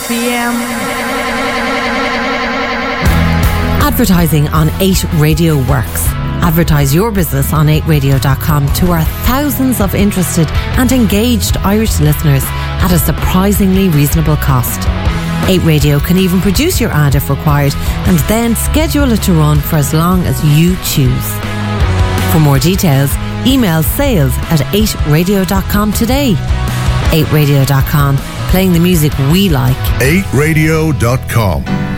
p.m. Advertising on 8 Radio works. Advertise your business on 8radio.com to our thousands of interested and engaged Irish listeners at a surprisingly reasonable cost. 8 Radio can even produce your ad if required and then schedule it to run for as long as you choose. For more details, email sales@8radio.com today. 8radio.com, playing the music we like. 8radio.com.